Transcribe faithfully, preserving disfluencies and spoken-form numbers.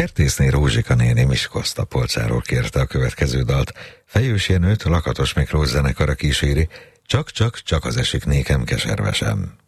Kertészné Rózsika néni Miskolctapolcáról kérte a következő dalt. Fejős Jenőt Lakatos Miklós zenekara kíséri, Csak-csak, csak az esik nékem keservesem.